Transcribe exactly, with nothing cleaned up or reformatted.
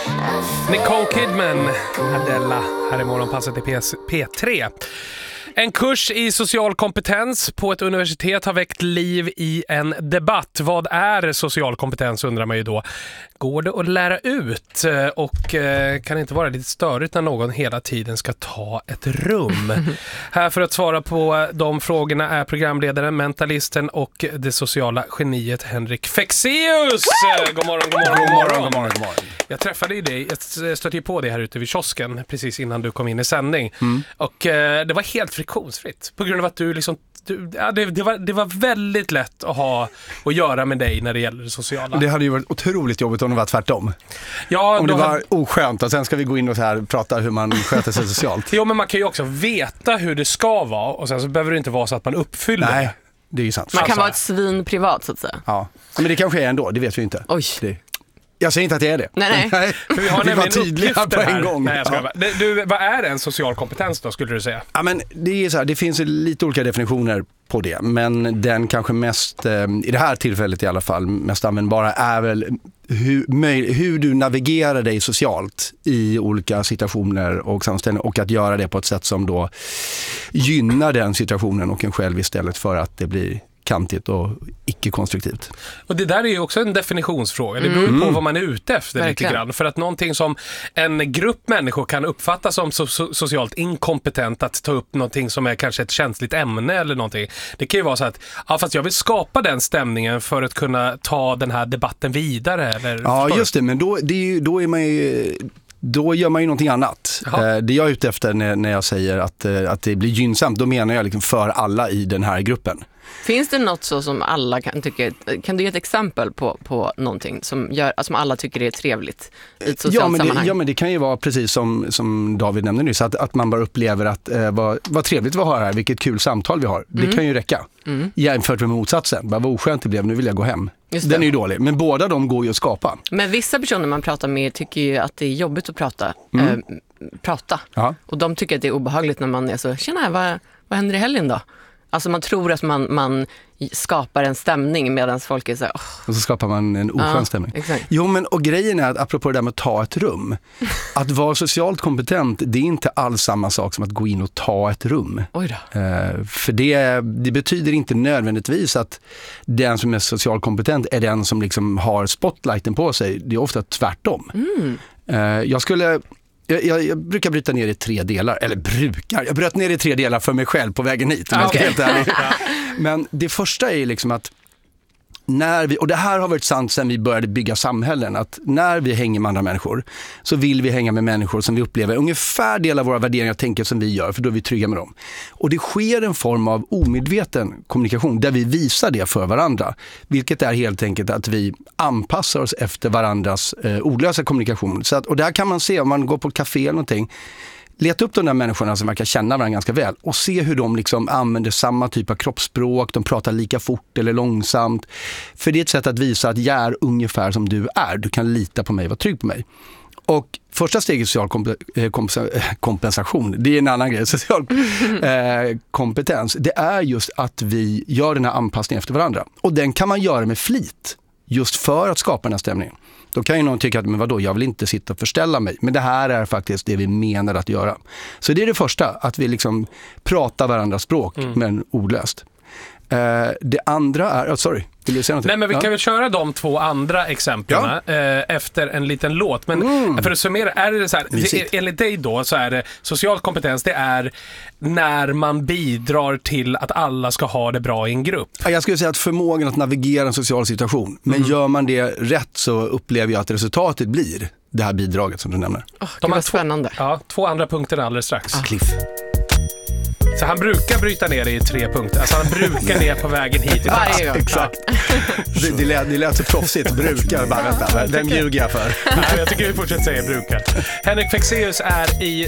Nicole Kidman, Adela, här i morgonpasset i P tre. En kurs i social kompetens på ett universitet har väckt liv i en debatt. Vad är social kompetens, undrar man ju då. Går det att lära ut? Och eh, kan det inte vara lite störigt när någon hela tiden ska ta ett rum? Här för att svara på de frågorna är programledaren, mentalisten och det sociala geniet Henrik Fexeus. God morgon, god morgon, god morgon, god morgon, god morgon. Jag träffade ju dig, jag stötte ju på dig här ute vid kiosken precis innan du kom in i sändning. Mm. Och eh, det var helt friktionsfritt på grund av att du liksom Du, ja, det, det, var, det var väldigt lätt att ha att göra med dig när det gäller det sociala. Det hade ju varit otroligt jobbigt om det var tvärtom. Ja, om det var hade... oskönt och sen ska vi gå in och så här prata hur man sköter sig socialt. Jo, men man kan ju också veta hur det ska vara och sen så behöver det inte vara så att man uppfyller. Nej, det är ju sant. Man kan alltså... vara ett svin privat så att säga. Ja, men det kanske är ändå, det vet vi inte. Oj. Det... Jag säger inte att det är det. Nej, nej. För vi har vi var tydliga på en gång. Nej, jag ska ja. Du, vad är en social kompetens då, skulle du säga? Ja, men det är så här, det finns lite olika definitioner på det. Men den kanske mest, i det här tillfället i alla fall, mest användbara är väl hur, möj- hur du navigerar dig socialt i olika situationer och sammanställningar. Och att göra det på ett sätt som då gynnar den situationen och en själv istället för att det blir kantigt och icke-konstruktivt. Och det där är ju också en definitionsfråga. Det beror ju på vad man är ute efter. Verkligen. Lite grann. För att någonting som en grupp människor kan uppfatta som so- socialt inkompetent att ta upp någonting som är kanske ett känsligt ämne eller någonting. Det kan ju vara så att ja, fast jag vill skapa den stämningen för att kunna ta den här debatten vidare. Eller, ja, just det. Men då, det är ju, då är man ju... Då gör man ju någonting annat. Jaha. Det jag är ute efter när, när jag säger att, att det blir gynnsamt, då menar jag liksom för alla i den här gruppen. Finns det något så som alla kan tycka, kan du ge ett exempel på, på någonting som, gör, som alla tycker är trevligt i ett socialt ja, men sammanhang? Det, ja, men det kan ju vara precis som, som David nämnde nyss, att, att man bara upplever att eh, vad, vad trevligt vi har här, vilket kul samtal vi har. Mm. Det kan ju räcka. Mm. Jämfört med motsatsen, bara vad oskönt det blev, nu vill jag gå hem. Den är ju dålig, men båda de går ju att skapa. Men vissa personer man pratar med tycker ju att det är jobbigt att prata. Mm. Äh, prata. Ja. Och de tycker att det är obehagligt när man är så, tjena, vad, vad händer i helgen då? Alltså man tror att man, man skapar en stämning medan folk är så här, oh. Och så skapar man en oskön ja, stämning. Exakt. Jo, men och grejen är att apropå det där med att ta ett rum. Att vara socialt kompetent, det är inte alls samma sak som att gå in och ta ett rum. Oj då. Uh, för det, det betyder inte nödvändigtvis att den som är socialt kompetent är den som liksom har spotlighten på sig. Det är ofta tvärtom. Mm. Uh, jag skulle... Jag, jag, jag brukar bryta ner i tre delar, eller brukar, jag bröt ner i tre delar för mig själv på vägen hit. Ah, okay. Helt ärlig. Men det första är liksom att när vi, och det här har varit sant sedan vi började bygga samhällen, att när vi hänger med andra människor så vill vi hänga med människor som vi upplever ungefär del av våra värderingar och tänker som vi gör, för då är vi trygga med dem. Och det sker en form av omedveten kommunikation där vi visar det för varandra, vilket är helt enkelt att vi anpassar oss efter varandras eh, ordlösa kommunikation. Så att, och där kan man se, om man går på ett café eller någonting, leta upp de där människorna som verkar känna varandra ganska väl och se hur de liksom använder samma typ av kroppsspråk, de pratar lika fort eller långsamt. För det är ett sätt att visa att jag är ungefär som du är. Du kan lita på mig, var trygg på mig. Och första steget social komp- komp- kompensation, det är en annan grej, social eh, kompetens. Det är just att vi gör den här anpassningen efter varandra. Och den kan man göra med flit, just för att skapa den här stämningen. Då kan ju någon tycka att men vadå, jag vill inte sitta och förställa mig. Men det här är faktiskt det vi menar att göra. Så det är det första, att vi liksom pratar varandras språk, mm. men ordlöst. Uh, det andra är, oh, sorry, vill du säga något? Nej, men vi ja. kan väl köra de två andra exemplen ja. eh, efter en liten låt. Men mm. för att summera, är det så här, det, enligt dig då så är det social kompetens, det är när man bidrar till att alla ska ha det bra i en grupp. Ja, jag skulle säga att förmågan att navigera en social situation, men mm. gör man det rätt så upplever jag att resultatet blir det här bidraget som du nämner. Oh, de är spännande. Två, ja, två andra punkter alldeles strax. Ah. Cliff. Så han brukar bryta ner det i tre punkter. Alltså han brukar ner på vägen hit. Varje gång. Exakt. Det, det, lät, det lät så proffsigt. Brukar. Bara, vänta, vem ljuger jag för? Nej, jag tycker vi fortsätter säga brukar. Henrik Fexeus är i